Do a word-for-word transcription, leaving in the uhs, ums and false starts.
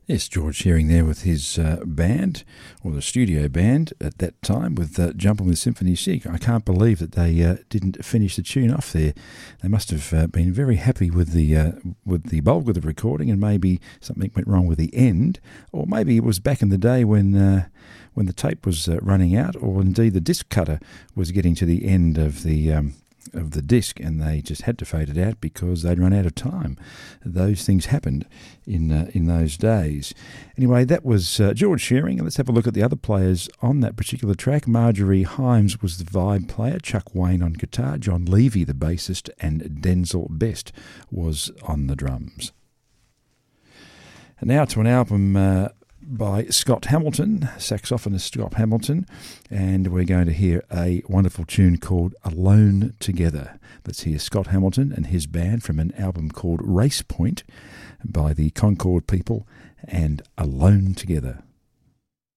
Yes, George Shearing there with his uh, band, or the studio band at that time, with uh, Jumpin' with Symphony Sick. I can't believe that they uh, didn't finish the tune off there. They must have uh, been very happy with the uh, with the bulk of the recording, and maybe something went wrong with the end, or maybe it was back in the day when uh, when the tape was uh, running out, or indeed the disc cutter was getting to the end of the um, of the disc, and they just had to fade it out because they'd run out of time. Those things happened in uh, in those days. Anyway, that was uh, George Shearing. Let's have a look at the other players on that particular track. Marjorie Himes was the vibe player, Chuck Wayne on guitar, John Levy the bassist, and Denzel Best was on the drums. And now to an album uh, by Scott Hamilton, saxophonist Scott Hamilton, and we're going to hear a wonderful tune called Alone Together. Let's hear Scott Hamilton and his band from an album called Race Point by the Concord People, and Alone Together.